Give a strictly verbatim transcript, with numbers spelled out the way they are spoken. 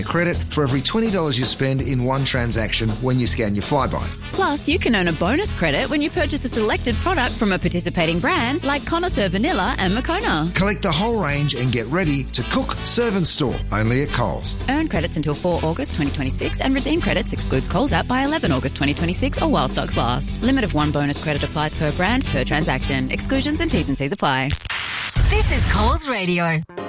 credit for every twenty dollars you spend in one transaction when you scan your Flybuys. Plus, you can earn a bonus credit when you purchase a selected product from a participating brand like Connoisseur Vanilla and Moccona. Collect the whole range and get ready to cook, serve and store only at Coles. Earn credits until the fourth of August twenty twenty-six and redeem credits excludes Coles app by the eleventh of August twenty twenty-six or while stocks last. Limit of one bonus credit applies per brand, per transaction. Exclusions and T's and C's apply. This is Coles Radio.